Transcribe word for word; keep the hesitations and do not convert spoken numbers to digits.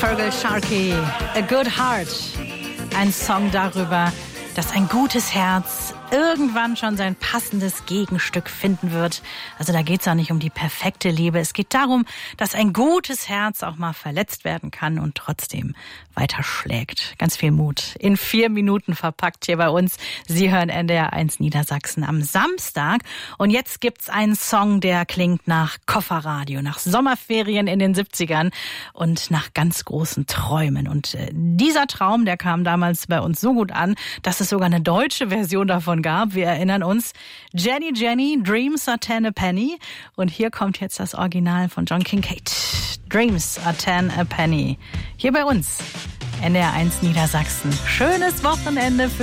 Feargal Sharkey, A Good Heart. Ein Song darüber, dass ein gutes Herz irgendwann schon sein passendes Gegenstück finden wird. Also da geht es auch nicht um die perfekte Liebe. Es geht darum, dass ein gutes Herz auch mal verletzt werden kann und trotzdem weiter schlägt. Ganz viel Mut. In vier Minuten verpackt hier bei uns. Sie hören N D R eins Niedersachsen am Samstag. Und jetzt gibt's einen Song, der klingt nach Kofferradio, nach Sommerferien in den siebzigern und nach ganz großen Träumen. Und äh, dieser Traum, der kam damals bei uns so gut an, dass es sogar eine deutsche Version davon gab. Wir erinnern uns, Jenny Jenny, Dreams are ten a penny. Und hier kommt jetzt das Original von John Kincaid. Dreams are ten a penny. Hier bei uns, N D R eins Niedersachsen. Schönes Wochenende für